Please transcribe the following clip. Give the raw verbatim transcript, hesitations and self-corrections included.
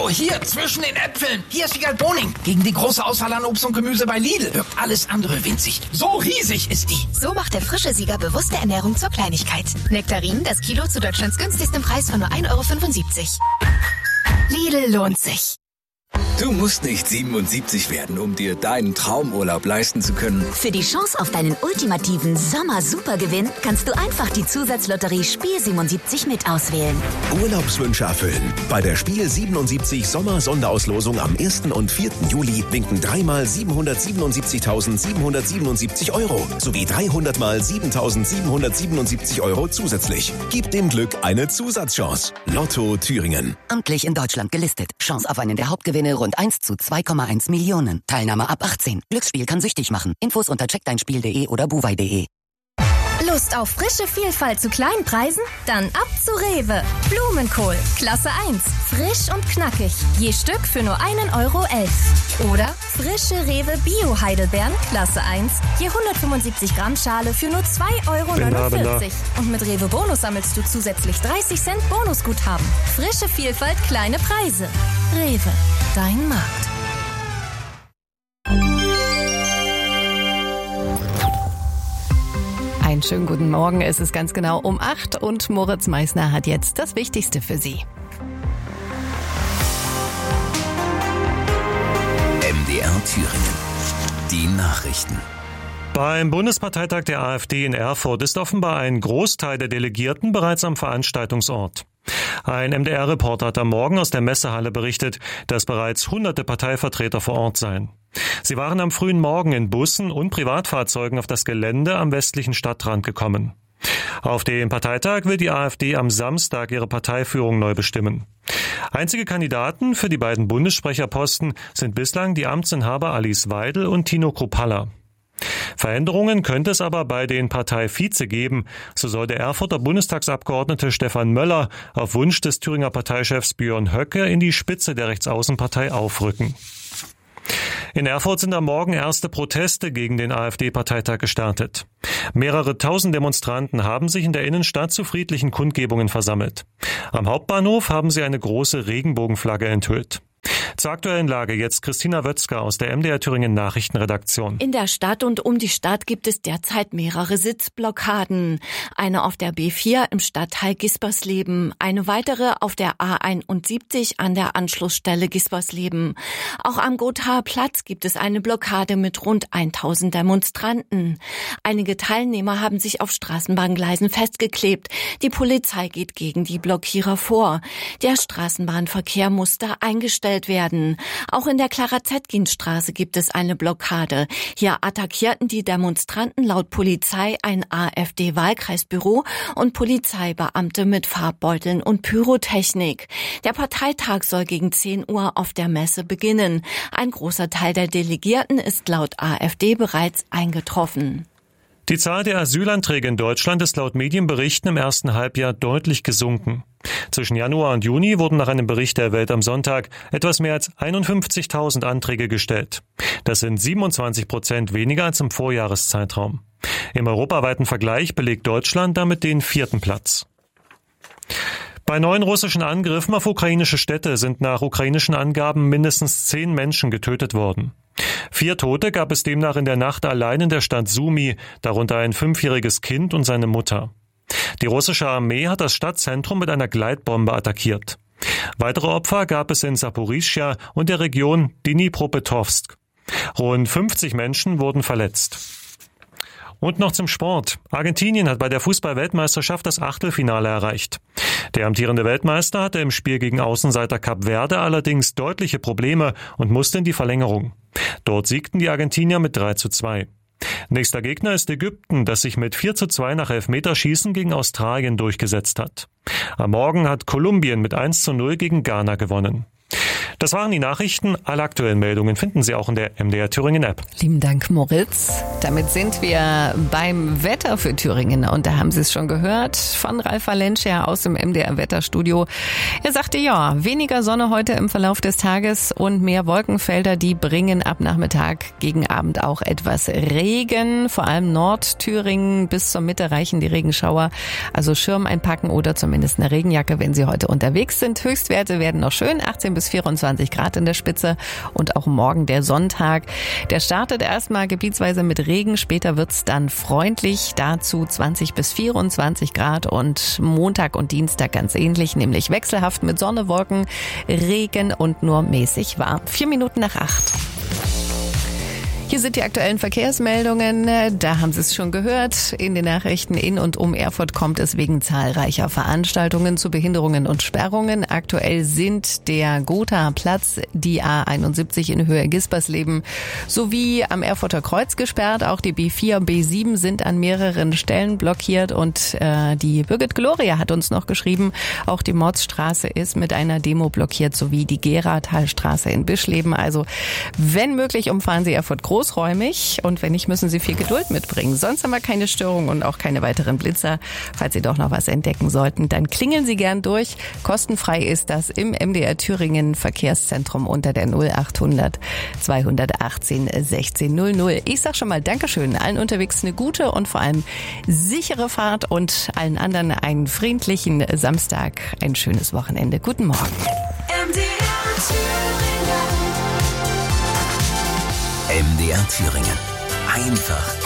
So, hier, zwischen den Äpfeln. Hier ist Wiegald Boning. Gegen die große Auswahl an Obst und Gemüse bei Lidl wirkt alles andere winzig. So riesig ist die. So macht der frische Sieger bewusste Ernährung zur Kleinigkeit. Nektarin, das Kilo zu Deutschlands günstigstem Preis von nur ein Euro fünfundsiebzig. Lidl lohnt sich. Du musst nicht siebenundsiebzig werden, um dir deinen Traumurlaub leisten zu können. Für die Chance auf deinen ultimativen Sommer-Supergewinn kannst du einfach die Zusatzlotterie Spiel siebenundsiebzig mit auswählen. Urlaubswünsche erfüllen. Bei der Spiel siebenundsiebzig Sommer-Sonderauslosung am ersten und vierten Juli winken dreimal siebenhundertsiebenundsiebzigtausendsiebenhundertsiebenundsiebzig Euro sowie dreihundert mal siebentausendsiebenhundertsiebenundsiebzig Euro zusätzlich. Gib dem Glück eine Zusatzchance. Lotto Thüringen. Amtlich in Deutschland gelistet. Chance auf einen der Hauptgewinne rund eins zu zwei Komma eins Millionen. Teilnahme ab achtzehn. Glücksspiel kann süchtig machen. Infos unter check dein spiel punkt de oder buwei punkt de. Lust auf frische Vielfalt zu kleinen Preisen? Dann ab zu Rewe. Blumenkohl, Klasse eins. Frisch und knackig. Je Stück für nur einen Euro elf. Oder frische Rewe Bio-Heidelbeeren, Klasse eins. Je hundertfünfundsiebzig Gramm Schale für nur zwei Euro neunundvierzig. Und mit Rewe Bonus sammelst du zusätzlich dreißig Cent Bonusguthaben. Frische Vielfalt, kleine Preise. Rewe, dein Markt. Einen schönen guten Morgen, es ist ganz genau um acht und Moritz Meissner hat jetzt das Wichtigste für Sie. M D R Thüringen. Die Nachrichten. Beim Bundesparteitag der AfD in Erfurt ist offenbar ein Großteil der Delegierten bereits am Veranstaltungsort. Ein M D R-Reporter hat am Morgen aus der Messehalle berichtet, dass bereits hunderte Parteivertreter vor Ort seien. Sie waren am frühen Morgen in Bussen und Privatfahrzeugen auf das Gelände am westlichen Stadtrand gekommen. Auf dem Parteitag will die AfD am Samstag ihre Parteiführung neu bestimmen. Einzige Kandidaten für die beiden Bundessprecherposten sind bislang die Amtsinhaber Alice Weidel und Tino Kruppalla. Veränderungen könnte es aber bei den Parteivize geben. So soll der Erfurter Bundestagsabgeordnete Stefan Möller auf Wunsch des Thüringer Parteichefs Björn Höcke in die Spitze der Rechtsaußenpartei aufrücken. In Erfurt sind am Morgen erste Proteste gegen den AfD-Parteitag gestartet. Mehrere tausend Demonstranten haben sich in der Innenstadt zu friedlichen Kundgebungen versammelt. Am Hauptbahnhof haben sie eine große Regenbogenflagge enthüllt. Zur aktuellen Lage jetzt Christina Wötzger aus der M D R Thüringen Nachrichtenredaktion. In der Stadt und um die Stadt gibt es derzeit mehrere Sitzblockaden. Eine auf der B vier im Stadtteil Gispersleben, eine weitere auf der A einundsiebzig an der Anschlussstelle Gispersleben. Auch am Gothaer Platz gibt es eine Blockade mit rund tausend Demonstranten. Einige Teilnehmer haben sich auf Straßenbahngleisen festgeklebt. Die Polizei geht gegen die Blockierer vor. Der Straßenbahnverkehr musste eingestellt werden. Auch in der Clara-Zetkin-Straße gibt es eine Blockade. Hier attackierten die Demonstranten laut Polizei ein AfD-Wahlkreisbüro und Polizeibeamte mit Farbbeuteln und Pyrotechnik. Der Parteitag soll gegen zehn Uhr auf der Messe beginnen. Ein großer Teil der Delegierten ist laut AfD bereits eingetroffen. Die Zahl der Asylanträge in Deutschland ist laut Medienberichten im ersten Halbjahr deutlich gesunken. Zwischen Januar und Juni wurden nach einem Bericht der Welt am Sonntag etwas mehr als einundfünfzigtausend Anträge gestellt. Das sind siebenundzwanzig Prozent weniger als im Vorjahreszeitraum. Im europaweiten Vergleich belegt Deutschland damit den vierten Platz. Bei neuen russischen Angriffen auf ukrainische Städte sind nach ukrainischen Angaben mindestens zehn Menschen getötet worden. Vier Tote gab es demnach in der Nacht allein in der Stadt Sumy, darunter ein fünfjähriges Kind und seine Mutter. Die russische Armee hat das Stadtzentrum mit einer Gleitbombe attackiert. Weitere Opfer gab es in Saporischschja und der Region Dnipropetrovsk. Rund fünfzig Menschen wurden verletzt. Und noch zum Sport. Argentinien hat bei der Fußball-Weltmeisterschaft das Achtelfinale erreicht. Der amtierende Weltmeister hatte im Spiel gegen Außenseiter Kap Verde allerdings deutliche Probleme und musste in die Verlängerung. Dort siegten die Argentinier mit drei zu zwei. Nächster Gegner ist Ägypten, das sich mit vier zu zwei nach Elfmeterschießen gegen Australien durchgesetzt hat. Am Morgen hat Kolumbien mit eins zu null gegen Ghana gewonnen. Das waren die Nachrichten. Alle aktuellen Meldungen finden Sie auch in der M D R Thüringen App. Lieben Dank, Moritz. Damit sind wir beim Wetter für Thüringen. Und da haben Sie es schon gehört von Ralf Valencia aus dem M D R Wetterstudio. Er sagte, ja, weniger Sonne heute im Verlauf des Tages und mehr Wolkenfelder, die bringen ab Nachmittag gegen Abend auch etwas Regen. Vor allem Nordthüringen bis zur Mitte reichen die Regenschauer. Also Schirm einpacken oder zumindest eine Regenjacke, wenn Sie heute unterwegs sind. Höchstwerte werden noch schön, achtzehn bis vierundzwanzig Grad in der Spitze und auch morgen der Sonntag. Der startet erstmal gebietsweise mit Regen, später wird's dann freundlich, dazu zwanzig bis vierundzwanzig Grad und Montag und Dienstag ganz ähnlich, nämlich wechselhaft mit Sonne, Wolken, Regen und nur mäßig warm. Vier Minuten nach acht. Hier sind die aktuellen Verkehrsmeldungen. Da haben Sie es schon gehört. In den Nachrichten in und um Erfurt kommt es wegen zahlreicher Veranstaltungen zu Behinderungen und Sperrungen. Aktuell sind der Gotha-Platz, die A einundsiebzig in Höhe Gispersleben sowie am Erfurter Kreuz gesperrt. Auch die B vier und B sieben sind an mehreren Stellen blockiert. Und äh, die Birgit Gloria hat uns noch geschrieben, auch die Motzstraße ist mit einer Demo blockiert, sowie die Geratalstraße in Bischleben. Also wenn möglich, umfahren Sie Erfurt groß. Großräumig und wenn nicht, müssen Sie viel Geduld mitbringen. Sonst haben wir keine Störungen und auch keine weiteren Blitzer. Falls Sie doch noch was entdecken sollten, dann klingeln Sie gern durch. Kostenfrei ist das im M D R Thüringen Verkehrszentrum unter der null achthundert zweihundertachtzehn sechzehn null null. Ich sag schon mal Dankeschön. Allen unterwegs eine gute und vor allem sichere Fahrt und allen anderen einen friedlichen Samstag, ein schönes Wochenende. Guten Morgen. M D R Thüringen. M D R Thüringen. Einfach